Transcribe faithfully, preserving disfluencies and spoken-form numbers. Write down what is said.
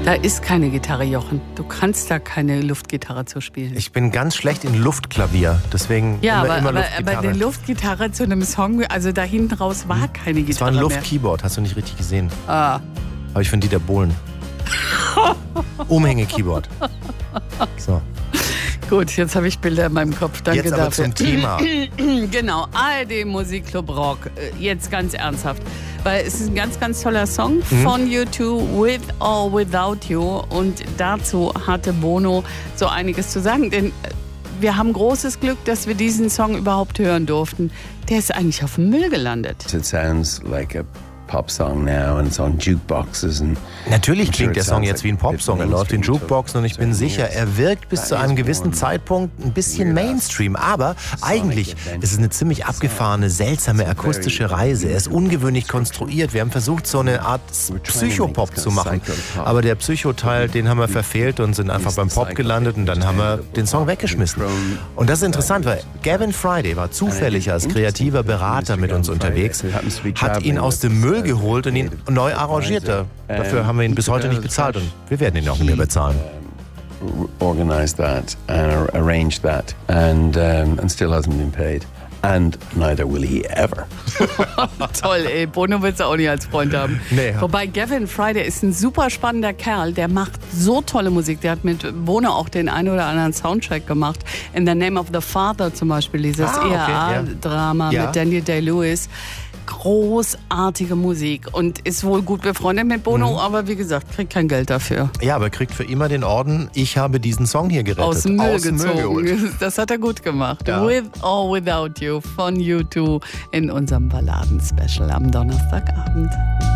Da ist keine Gitarre, Jochen. Du kannst da keine Luftgitarre zu spielen. Ich bin ganz schlecht in Luftklavier, deswegen ja, immer, aber, immer aber, Luftgitarre. aber eine Luftgitarre zu einem Song, also da hinten raus war keine Gitarre Das war ein mehr. Luftkeyboard, hast du nicht richtig gesehen. Ah. Aber ich von Dieter Bohlen. Umhänge-Keyboard. So. Gut, jetzt habe ich Bilder in meinem Kopf. Danke Jetzt aber dafür. zum Thema. Genau, A R D Musikclub Rock. Jetzt ganz ernsthaft. Weil es ist ein ganz, ganz toller Song mhm. von U zwei, With or Without You. Und dazu hatte Bono so einiges zu sagen. Denn wir haben großes Glück, dass wir diesen Song überhaupt hören durften. Der ist eigentlich auf dem Müll gelandet. It sounds like a pop song now and it's on jukeboxes and Natürlich klingt der Song jetzt wie ein Popsong. Er läuft in Jukeboxen und ich bin sicher, er wirkt bis zu einem gewissen Zeitpunkt ein bisschen Mainstream. Aber eigentlich ist es eine ziemlich abgefahrene, seltsame akustische Reise. Er ist ungewöhnlich konstruiert. Wir haben versucht, so eine Art Psychopop zu machen. Aber der Psychoteil, den haben wir verfehlt und sind einfach beim Pop gelandet und dann haben wir den Song weggeschmissen. Und das ist interessant, weil Gavin Friday war zufällig als kreativer Berater mit uns unterwegs, hat ihn aus dem Müll geholt und ihn neu arrangiert. Dafür haben wir ihn bis heute nicht bezahlt und wir werden ihn auch nicht mehr bezahlen. Organized that and arranged that and um, and still hasn't been paid. And neither will he ever. Toll, ey. Bono wird es auch nicht als Freund haben. Nee. Wobei Gavin Friday ist ein super spannender Kerl. Der macht so tolle Musik. Der hat mit Bono auch den einen oder anderen Soundtrack gemacht. In The Name of the Father zum Beispiel, dieses Ah, okay, E R A-Drama ja. mit Daniel Day-Lewis. Großartige Musik und ist wohl gut befreundet mit Bono, mhm. aber wie gesagt, kriegt kein Geld dafür. Ja, aber kriegt für immer den Orden, ich habe diesen Song hier gerettet. Aus dem Müll Aus dem Müll gezogen. geholt. Das hat er gut gemacht. Ja. With or Without You von U zwei in unserem Balladen-Special am Donnerstagabend.